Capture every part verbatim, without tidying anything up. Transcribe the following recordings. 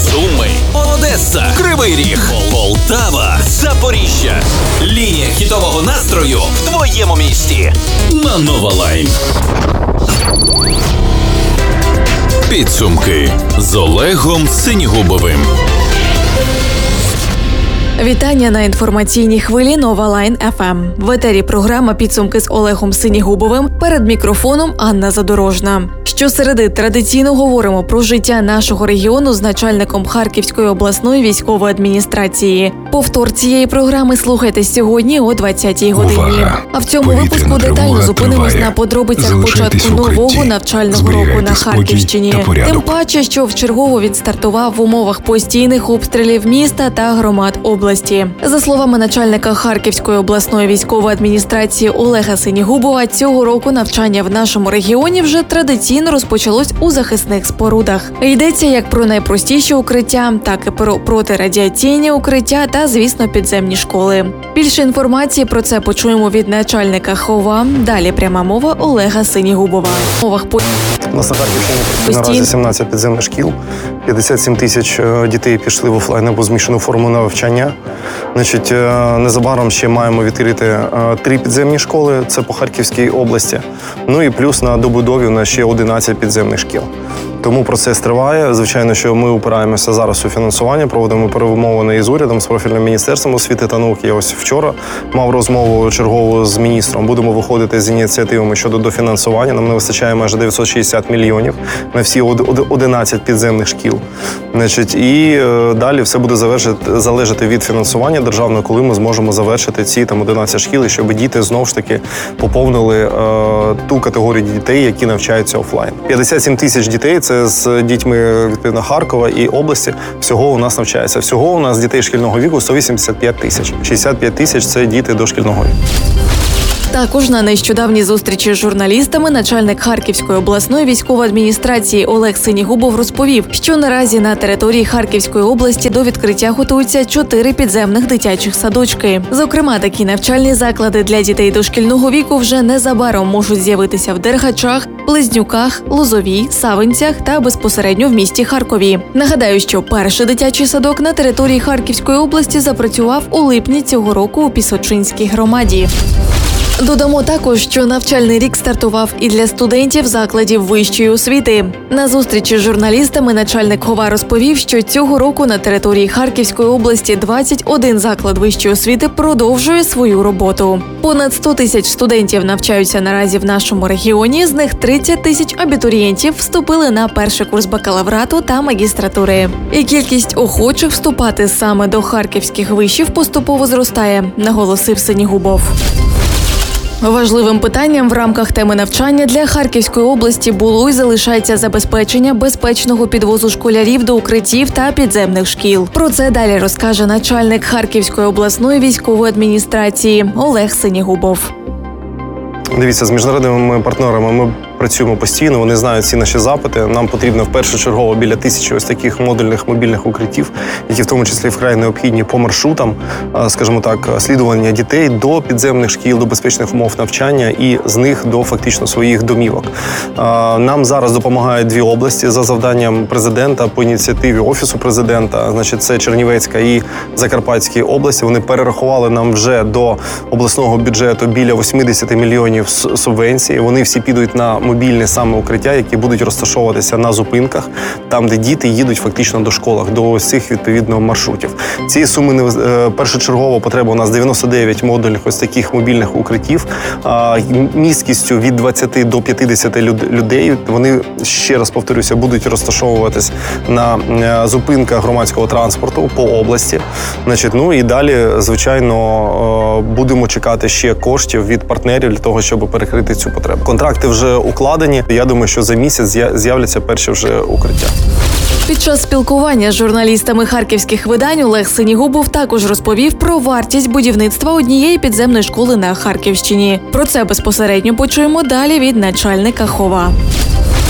Суми, Одеса, Кривий Ріг, Полтава, Запоріжжя. Лінія хітового настрою в твоєму місті. На Нова Лайн. Підсумки з Олегом Синігубовим. Вітання на інформаційній хвилі Нова Лайн еф ем. В етері програма «Підсумки» з Олегом Синігубовим. Перед мікрофоном Анна Задорожна. Щосереди традиційно говоримо про життя нашого регіону з начальником Харківської обласної військової адміністрації. Повтор цієї програми слухайте сьогодні о двадцятій годині. Увага! А в цьому Повітряна випуску детально зупинимось триває. на подробицях Залишайтесь початку в укритті. нового навчального року на Зберігайте Харківщині. спокій та порядок. Тим паче, що вчергово він стартував в умовах постійних обстрілів міста та громад області. За словами начальника Харківської обласної військової адміністрації Олега Синігубова, цього року навчання в нашому регіоні вже традиційно розпочалось у захисних спорудах. Йдеться як про найпростіші укриття, так і про протирадіаційні укриття та, звісно, підземні школи. Більше інформації про це почуємо від начальника ХОВА. Далі пряма мова Олега Синігубова. В мовах по... У нас на Харківщині наразі сімнадцять підземних шкіл, п'ятдесят сім тисяч дітей пішли в офлайн або змішану форму навчання. Значить, незабаром ще маємо відкрити три підземні школи, це по Харківській області. Ну і плюс на добудові у нас ще одинадцять підземних шкіл. Тому процес триває. Звичайно, що ми упираємося зараз у фінансування, проводимо перемовини із урядом, з профільним міністерством освіти та науки. Я ось вчора мав розмову чергову з міністром. Будемо виходити з ініціативами щодо дофінансування. Нам не вистачає майже дев'ятсот шістдесят мільйонів на всі одинадцять підземних шкіл. Значить, і далі все буде залежати від фінансування державного, коли ми зможемо завершити ці там одинадцять шкіл, щоб діти знову ж таки поповнили е, ту категорію дітей, які навчаються офлайн. п'ятдесят сім тисяч дітей – це з дітьми, відповідно, Харкова і області, всього у нас навчається. Всього у нас дітей шкільного віку сто вісімдесят п'ять тисяч. шістдесят п'ять тисяч – це діти дошкільного віку. Також на нещодавній зустрічі з журналістами начальник Харківської обласної військової адміністрації Олег Синігубов розповів, що наразі на території Харківської області до відкриття готуються чотири підземних дитячих садочки. Зокрема, такі навчальні заклади для дітей дошкільного віку вже незабаром можуть з'явитися в Дергачах, Близнюках, Лозовій, Савинцях та безпосередньо в місті Харкові. Нагадаю, що перший дитячий садок на території Харківської області запрацював у липні цього року у Пісочинській громаді. Додамо також, що навчальний рік стартував і для студентів закладів вищої освіти. На зустрічі з журналістами начальник ХОВА розповів, що цього року на території Харківської області двадцять один заклад вищої освіти продовжує свою роботу. Понад сто тисяч студентів навчаються наразі в нашому регіоні, з них тридцять тисяч абітурієнтів вступили на перший курс бакалаврату та магістратури. І кількість охочих вступати саме до харківських вишів поступово зростає, наголосив Синігубов. Важливим питанням в рамках теми навчання для Харківської області було і залишається забезпечення безпечного підвозу школярів до укриттів та підземних шкіл. Про це далі розкаже начальник Харківської обласної військової адміністрації Олег Синігубов. Дивіться, з міжнародними партнерами ми працюємо постійно, вони знають ці наші запити. Нам потрібно першочергово біля тисячі ось таких модульних мобільних укриттів, які в тому числі вкрай необхідні по маршрутам, скажімо так, слідування дітей до підземних шкіл, до безпечних умов навчання і з них до фактично своїх домівок. Нам зараз допомагають дві області за завданням президента по ініціативі Офісу президента, значить це Чернівецька і Закарпатська області. Вони перерахували нам вже до обласного бюджету біля вісімдесят мільйонів субвенцій. Вони всі підуть на мобільні саме укриття, які будуть розташовуватися на зупинках, там, де діти їдуть фактично до школах, до ось цих, відповідно, маршрутів. Цієї суми не першочергова потреба у нас дев'яносто дев'ять модульних ось таких мобільних укриттів, місткістю від двадцяти до п'ятдесяти людей. Вони, ще раз повторюся, будуть розташовуватись на зупинках громадського транспорту по області. Значить, ну і далі, звичайно, будемо чекати ще коштів від партнерів для того, щоб перекрити цю потребу. Контракти вже укладені. Я думаю, що за місяць з'являться перші вже укриття. Під час спілкування з журналістами харківських видань Олег Синігубов також розповів про вартість будівництва однієї підземної школи на Харківщині. Про це безпосередньо почуємо далі від начальника ХОВА.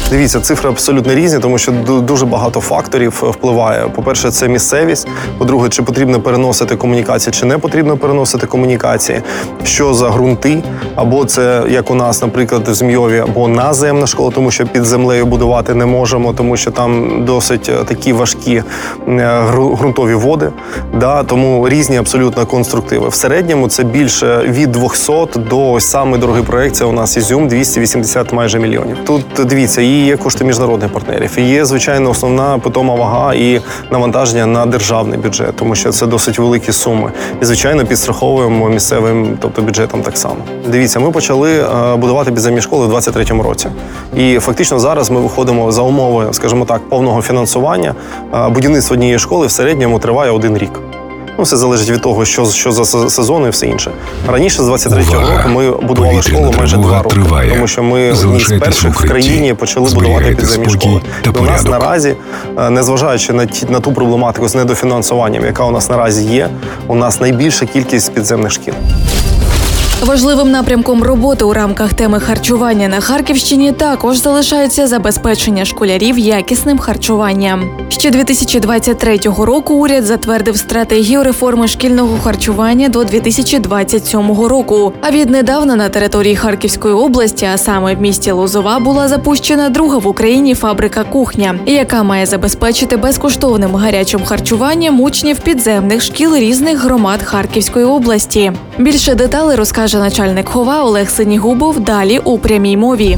Дивіться, цифри абсолютно різні, тому що дуже багато факторів впливає. По-перше, це місцевість. По-друге, чи потрібно переносити комунікації, чи не потрібно переносити комунікації. Що за ґрунти, або це, як у нас, наприклад, в Змійові, або наземна школа, тому що під землею будувати не можемо, тому що там досить такі важкі ґрунтові води. Да? Тому різні абсолютно конструктиви. В середньому це більше від двохсот до ось самий дорогий проєкт, це у нас Ізюм, двісті вісімдесят майже мільйонів. Тут, дивіться, і є кошти міжнародних партнерів, і є, звичайно, основна питома вага і навантаження на державний бюджет, тому що це досить великі суми. І, звичайно, підстраховуємо місцевим, тобто бюджетом так само. Дивіться, ми почали будувати підземні школи в двадцять третьому році. І фактично зараз ми виходимо за умови, скажімо так, повного фінансування. Будівництво однієї школи в середньому триває один рік. Ну, все залежить від того, що, що за сезон і все інше. Раніше, з двадцять третього року, ми будували школу майже два роки, триває. Тому що ми одні з перших в країні почали будувати підземні школи. У нас наразі, незважаючи на, ті, на ту проблематику з недофінансуванням, яка у нас наразі є, у нас найбільша кількість підземних шкіл. Важливим напрямком роботи у рамках теми харчування на Харківщині також залишається забезпечення школярів якісним харчуванням. Ще дві тисячі двадцять третього року уряд затвердив стратегію реформи шкільного харчування до дві тисячі двадцять сьомого року. А віднедавна на території Харківської області, а саме в місті Лозова, була запущена друга в Україні фабрика «Кухня», яка має забезпечити безкоштовним гарячим харчуванням учнів підземних шкіл різних громад Харківської області. Більше деталей розкаже начальник ХОВА Олег Синігубов далі у прямій мові.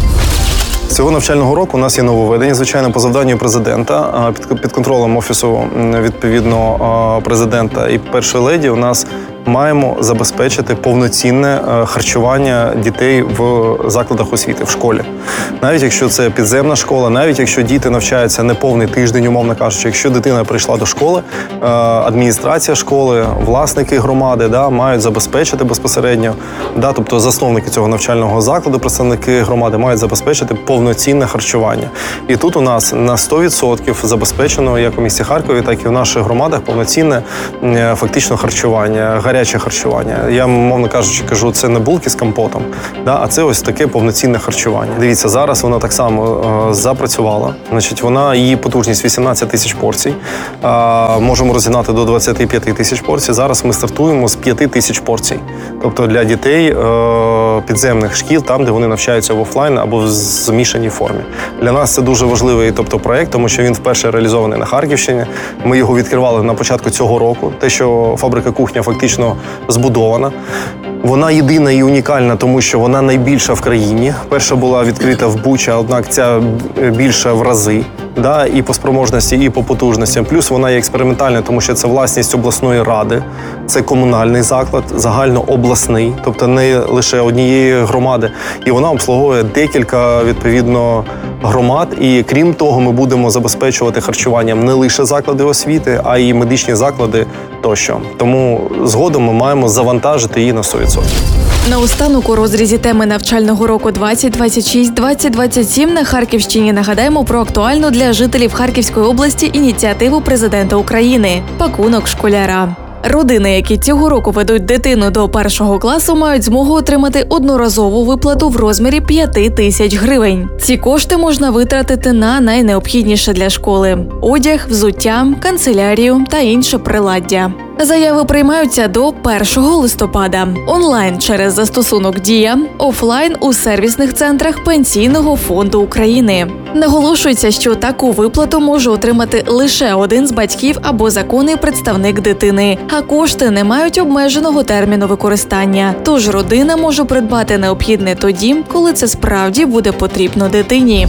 Цього навчального року у нас є нововведення, звичайно, по завданню президента, під, під контролем Офісу, відповідно, президента і першої леді у нас маємо забезпечити повноцінне харчування дітей в закладах освіти, в школі. Навіть якщо це підземна школа, навіть якщо діти навчаються не повний тиждень, умовно кажучи, якщо дитина прийшла до школи, адміністрація школи, власники громади да, мають забезпечити безпосередньо, да, тобто засновники цього навчального закладу, представники громади мають забезпечити повноцінне харчування. І тут у нас на сто відсотків забезпечено як у місті Харкові, так і в наших громадах повноцінне фактично харчування, гаряче харчування. Я, мовно кажучи, кажу, це не булки з компотом, да, а це ось таке повноцінне харчування. Дивіться, зараз вона так само е, запрацювала. Значить, вона, її потужність вісімнадцять тисяч порцій. Е, можемо розігнати до двадцять п'ять тисяч порцій. Зараз ми стартуємо з п'ять тисяч порцій. Тобто для дітей е, підземних шкіл, там, де вони навчаються в офлайн або в змішаній формі. Для нас це дуже важливий тобто, проєкт, тому що він вперше реалізований на Харківщині. Ми його відкривали на початку цього року. Те, що фабрика «Кухня» фактично збудована. Вона єдина і унікальна, тому що вона найбільша в країні. Перша була відкрита в Бучі, однак ця більша в рази. Да, і по спроможності, і по потужностям. Плюс вона є експериментальна, тому що це власність обласної ради, це комунальний заклад, загальнообласний, тобто не лише однієї громади. І вона обслуговує декілька, відповідно, громад. І крім того, ми будемо забезпечувати харчуванням не лише заклади освіти, а й медичні заклади тощо. Тому згодом ми маємо завантажити її на сто відсотків. Наостанок у розрізі теми навчального року двадцять двадцять шість - двадцять двадцять сім на Харківщині нагадаємо про актуальну для жителів Харківської області ініціативу президента України – «Пакунок школяра». Родини, які цього року ведуть дитину до першого класу, мають змогу отримати одноразову виплату в розмірі п'яти тисяч гривень. Ці кошти можна витратити на найнеобхідніше для школи – одяг, взуття, канцелярію та інше приладдя. Заяви приймаються до першого листопада. Онлайн через застосунок «Дія», офлайн у сервісних центрах Пенсійного фонду України. Наголошується, що таку виплату може отримати лише один з батьків або законний представник дитини, а кошти не мають обмеженого терміну використання. Тож родина може придбати необхідне тоді, коли це справді буде потрібно дитині.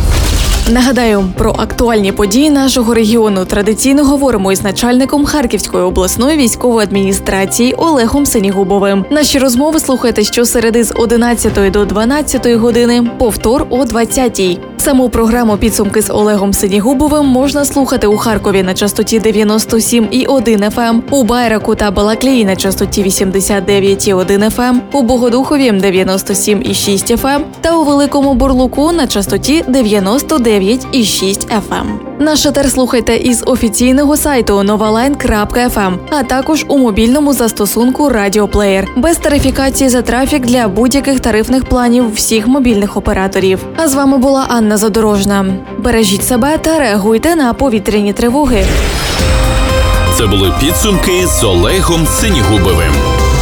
Нагадаю, про актуальні події нашого регіону традиційно говоримо із начальником Харківської обласної військової адміністрації Олегом Синігубовим. Наші розмови слухайте щосереди з одинадцятої до дванадцятої години, повтор о двадцятій. Саму програму «Підсумки» з Олегом Синігубовим можна слухати у Харкові на частоті дев'яносто сім і один еф ем, у Байраку та Балаклії на частоті вісімдесят дев'ять і один еф ем, у Богодухові дев'яносто сім і шість еф ем та у Великому Бурлуку на частоті дев'яносто дев'ять дев'ять і шість еф ем. Наш етер слухайте із офіційного сайту новалайн крапка еф ем, а також у мобільному застосунку «Радіоплеєр» без тарифікації за трафік для будь-яких тарифних планів всіх мобільних операторів. А з вами була Анна Задорожна. Бережіть себе та реагуйте на повітряні тривоги. Це були підсумки з Олегом Синігубовим.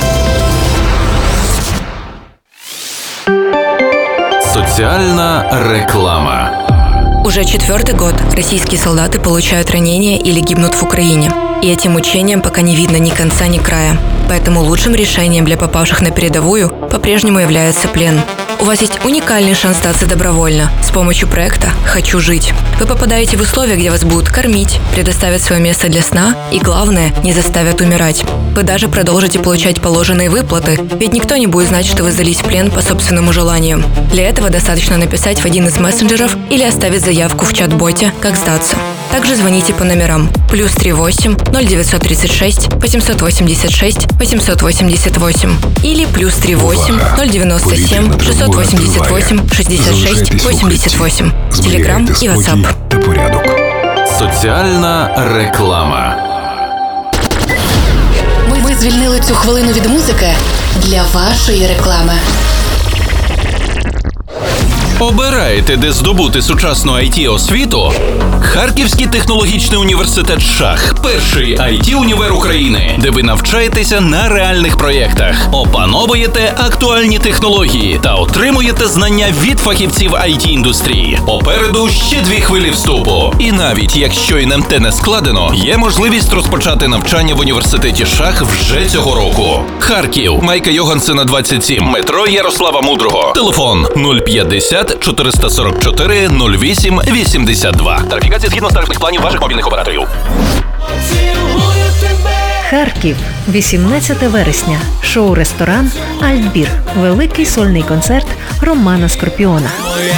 Соціальна реклама. Уже четвертый год российские солдаты получают ранения или гибнут в Украине. И этим мучениям пока не видно ни конца, ни края. Поэтому лучшим решением для попавших на передовую по-прежнему является плен. У вас есть уникальный шанс сдаться добровольно с помощью проекта «Хочу жить». Вы попадаете в условия, где вас будут кормить, предоставят свое место для сна и, главное, не заставят умирать. Вы даже продолжите получать положенные выплаты, ведь никто не будет знать, что вы сдались в плен по собственному желанию. Для этого достаточно написать в один из мессенджеров или оставить заявку в чат-боте «Как сдаться». Также звоните по номерам плюс три восемь ноль девятьсот тридцать шесть восемьсот восемьдесят шесть восемьсот восемьдесят восемь или плюс три восемь ноль девяносто семь шестьсот восемьдесят восемь шестьдесят шесть восемьдесят восемь. Телеграм и WhatsApp. Соціальна реклама. Ми, ми звільнили цю хвилину від музики для вашої реклами. Обираєте, де здобути сучасну ай ті-освіту? Харківський технологічний університет «Шах» – перший ай ті-універ України, де ви навчаєтеся на реальних проєктах, опановуєте актуальні технології та отримуєте знання від фахівців ай ті-індустрії. Попереду ще дві хвилі вступу. І навіть якщо ен ем те не складено, є можливість розпочати навчання в університеті «Шах» вже цього року. Харків, Майка Йогансена, двадцять сім, метро Ярослава Мудрого. Телефон нуль п'ятдесят чотириста сорок чотири нуль вісім вісімдесят два. Тарифікація згідно з тарифних планів ваших мобільних операторів. Харків, вісімнадцяте вересня. Шоу-ресторан «Альтбір». Великий сольний концерт Романа Скорпіона.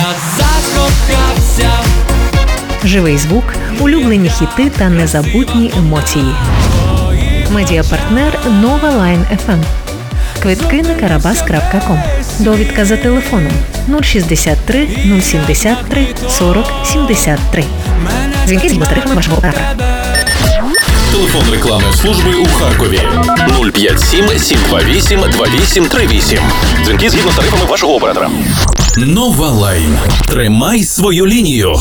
Живий звук, улюблені хіти та незабутні емоції. Медіапартнер новалайн еф ем. Квитки на карабас крапка ком. Довідка за телефоном нуль шістдесят три нуль сімдесят три сорок сімдесят три. Дзвінки з тарифами вашого оператора. Телефон рекламної служби у Харкові нуль п'ять сім сім два вісім два вісім три вісім. Дзвінки згідно з тарифами вашого оператора. Новалайн. Тримай свою лінію.